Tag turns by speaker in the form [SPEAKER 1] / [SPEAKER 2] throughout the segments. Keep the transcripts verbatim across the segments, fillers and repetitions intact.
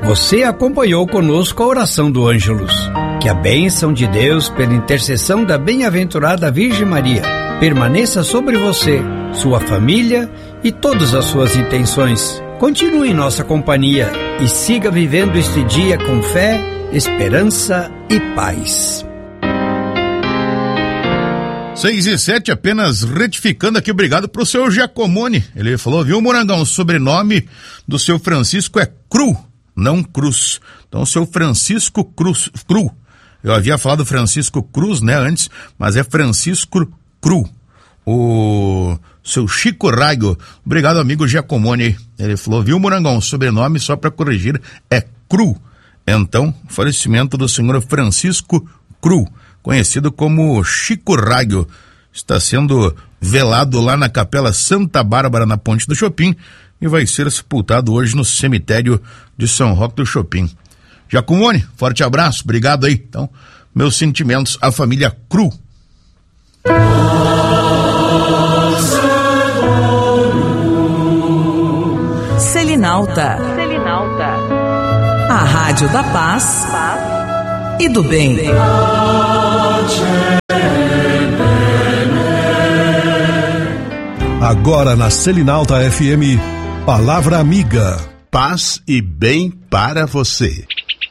[SPEAKER 1] Você acompanhou conosco a oração do Ângelus. Que a bênção de Deus, pela intercessão da bem-aventurada Virgem Maria, permaneça sobre você, sua família e todas as suas intenções. Continue em nossa companhia e siga vivendo este dia com fé, esperança e paz.
[SPEAKER 2] Seis e sete, apenas retificando aqui, obrigado pro seu Giacomone. Ele falou, viu, Morangão, o sobrenome do seu Francisco é Cru, não Cruz. Então, o seu Francisco Cruz, Cru. Eu havia falado Francisco Cruz, né, antes, mas é Francisco Cru. O seu Chico Raio, obrigado, amigo Giacomone. Ele falou, viu, Morangão, o sobrenome, só para corrigir, é Cru. Então, falecimento do senhor Francisco Cru, conhecido como Chico Raio, está sendo velado lá na Capela Santa Bárbara, na Ponte do Chopin, e vai ser sepultado hoje no cemitério de São Roque do Chopin. Giacomone, forte abraço, obrigado aí. Então, meus sentimentos à família Cru.
[SPEAKER 3] Selinalta. Selinalta. A Rádio da Paz, Paz e do Bem.
[SPEAKER 4] Agora na Selinalta F M, Palavra Amiga.
[SPEAKER 5] Paz e bem para você.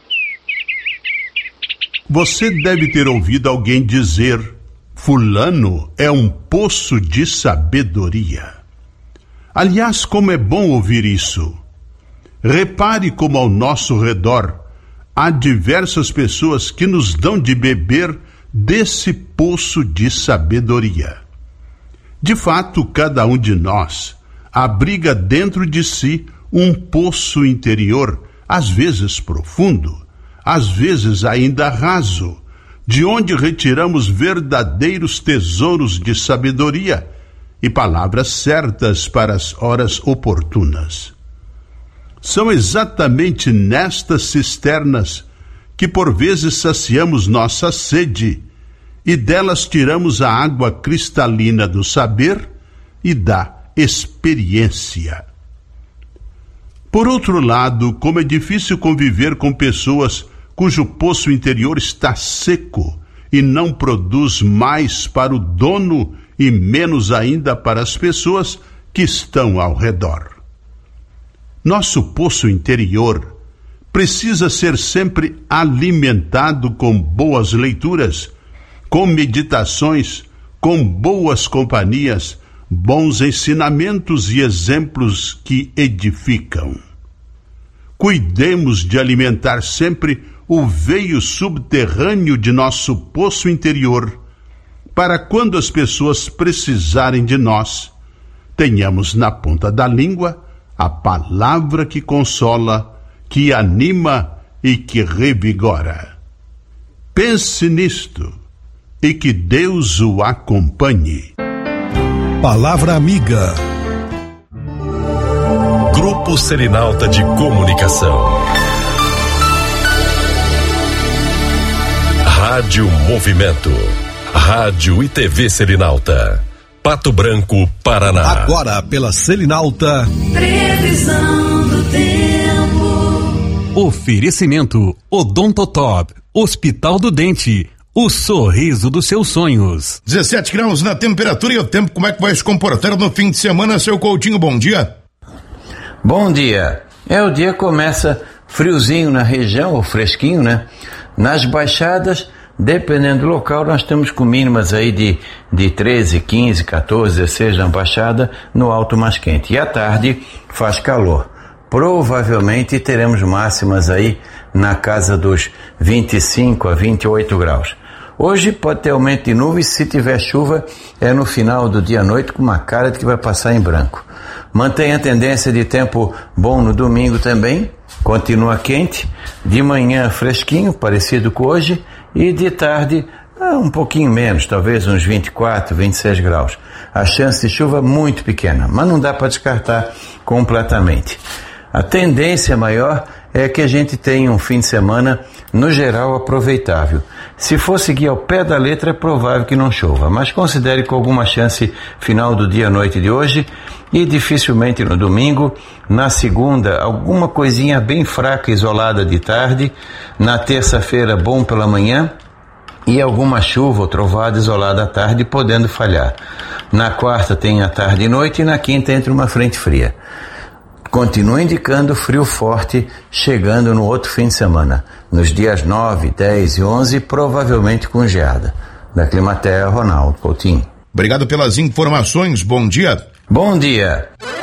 [SPEAKER 5] Você deve ter ouvido alguém dizer: fulano é um poço de sabedoria. Aliás, como é bom ouvir isso. Repare como ao nosso redor há diversas pessoas que nos dão de beber desse poço de sabedoria. De fato, cada um de nós abriga dentro de si um poço interior, às vezes profundo, às vezes ainda raso, de onde retiramos verdadeiros tesouros de sabedoria e palavras certas para as horas oportunas. São exatamente nestas cisternas que por vezes saciamos nossa sede e delas tiramos a água cristalina do saber e da experiência. Por outro lado, como é difícil conviver com pessoas cujo poço interior está seco e não produz mais para o dono e menos ainda para as pessoas que estão ao redor. Nosso poço interior precisa ser sempre alimentado com boas leituras, com meditações, com boas companhias, bons ensinamentos e exemplos que edificam. Cuidemos de alimentar sempre o veio subterrâneo de nosso poço interior, para quando as pessoas precisarem de nós, tenhamos na ponta da língua a palavra que consola, que anima e que revigora. Pense nisto e que Deus o acompanhe.
[SPEAKER 4] Palavra Amiga.
[SPEAKER 6] Grupo Selinalta de Comunicação. Rádio Movimento. Rádio e T V Selinalta. Pato Branco, Paraná.
[SPEAKER 4] Agora pela Selinalta.
[SPEAKER 3] Previsão do tempo.
[SPEAKER 7] Oferecimento Odontotop, Hospital do Dente, o sorriso dos seus sonhos.
[SPEAKER 2] dezessete graus na temperatura e o tempo, como é que vai se comportar no fim de semana, seu Coutinho? Bom dia.
[SPEAKER 8] Bom dia. É, o dia começa friozinho na região, ou fresquinho, né? Nas baixadas, dependendo do local, nós temos com mínimas aí de, de treze, quinze, quatorze, dezesseis na baixada, no alto mais quente. E à tarde faz calor. Provavelmente teremos máximas aí na casa dos vinte e cinco a vinte e oito graus. Hoje pode ter aumento de nuvens, se tiver chuva é no final do dia à noite, com uma cara de que vai passar em branco. Mantém a tendência de tempo bom no domingo também, continua quente, de manhã fresquinho, parecido com hoje, e de tarde ah, um pouquinho menos, talvez uns vinte e quatro, vinte e seis graus. A chance de chuva muito pequena, mas não dá para descartar completamente. A tendência maior é que a gente tenha um fim de semana no geral aproveitável. Se for seguir ao pé da letra, é provável que não chova, mas considere com alguma chance final do dia à noite de hoje e dificilmente no domingo. Na segunda, alguma coisinha bem fraca, isolada de tarde. Na terça-feira, bom pela manhã. E alguma chuva ou trovada isolada à tarde, podendo falhar. Na quarta tem a tarde e noite e na quinta entra uma frente fria. Continua indicando frio forte chegando no outro fim de semana. Nos dias nove, dez e onze, provavelmente com geada. Da Climaterra, Ronaldo Coutinho.
[SPEAKER 2] Obrigado pelas informações. Bom dia.
[SPEAKER 8] Bom dia.